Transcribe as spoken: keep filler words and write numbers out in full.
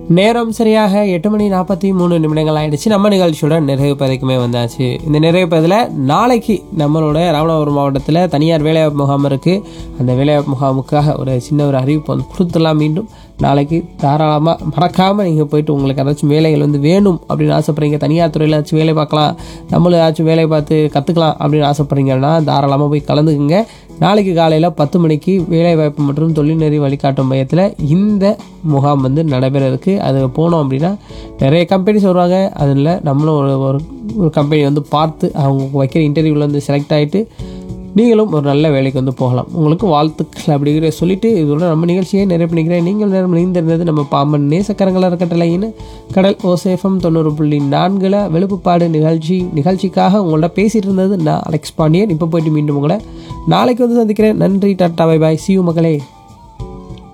நேரம் சரியாக எட்டு மணி நாற்பத்தி மூணு நிமிடங்கள் ஆயிடுச்சு. நம்ம நிகழ்ச்சியோட நிறைவு பதிக்குமே வந்தாச்சு. இந்த நிறைவு பதில் நாளைக்கு நம்மளோட ராமநாதபுரம் மாவட்டத்தில் தனியார் வேலைவாய்ப்பு முகாம் இருக்குது. அந்த வேலைவாய்ப்பு முகாமுக்காக ஒரு சின்ன ஒரு அறிவிப்பு வந்து கொடுத்துடலாம். மீண்டும் நாளைக்கு தாராளமாக மறக்காமல் நீங்கள் போயிட்டு உங்களுக்கு ஏதாச்சும் வேலைகள் வந்து வேணும் அப்படின்னு ஆசைப்பட்றீங்க, தனியார் துறையில் ஏதாச்சும் வேலை பார்க்கலாம், நம்மளும் ஏதாச்சும் வேலை பார்த்து கற்றுக்கலாம் அப்படின்னு ஆசைப்பட்றீங்கன்னா தாராளமாக போய் கலந்துக்குங்க. நாளைக்கு காலையில் பத்து மணிக்கு வேலைவாய்ப்பு மற்றும் தொழில்நெறி வழிகாட்டும் மையத்தில் இந்த முகாம் வந்து நடைபெற இருக்குது. அது போனோம் அப்படின்னா நிறைய கம்பெனிஸ் வருவாங்க. அதில் நம்மளும் ஒரு ஒரு கம்பெனி வந்து பார்த்து அவங்க வைக்கிற இன்டர்வியூவில் வந்து செலக்ட் ஆகிட்டு நீங்களும் ஒரு நல்ல வேலைக்கு வந்து போகலாம். உங்களுக்கு வாழ்த்துக்கள் அப்படிங்கிற சொல்லிவிட்டு இதோட நம்ம நிகழ்ச்சியை நிறைவு பண்ணிக்கிறேன். நீங்கள் நேரம் நீந்திருந்தது நம்ம பாம்பன் நேசக்கரங்களாக இருக்கட்டலைன்னு கடல் ஓசேஃபம் தொண்ணூறு புள்ளி நான்கில் வெளுப்புப்பாடு நிகழ்ச்சி நிகழ்ச்சிக்காக உங்கள்ட்ட பேசிகிட்டு இருந்தது நான் அலெக்ஸ் பாண்டியன். இப்போ போயிட்டு மீண்டும் உங்களை நாளைக்கு வந்து சந்திக்கிறேன். நன்றி, tata, bye bye, C you மக்களே.